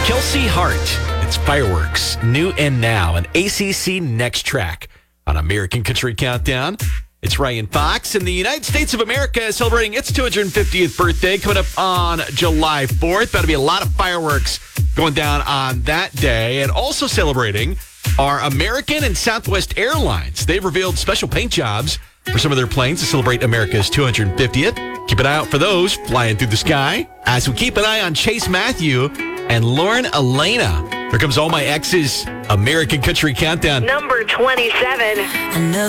Kelsey Hart. It's Fireworks, New and Now, an ACC Next Track on American Country Countdown. It's Ryan Fox, and the United States of America is celebrating its 250th birthday coming up on July 4th. That'll be a lot of fireworks going down on that day. And also celebrating are American and Southwest Airlines. They've revealed special paint jobs for some of their planes to celebrate America's 250th. Keep an eye out for those flying through the sky as we keep an eye on Chase Matthew and Lauren Elena. Here comes All My Exes, American Country Countdown. Number 27.